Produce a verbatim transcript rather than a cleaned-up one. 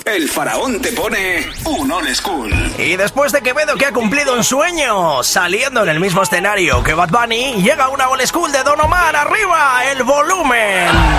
el faraón te pone un old school. Y después de Quevedo, que ha cumplido un sueño, saliendo en el mismo escenario que Bad Bunny, llega una old school de Don Omar. ¡Arriba el volumen!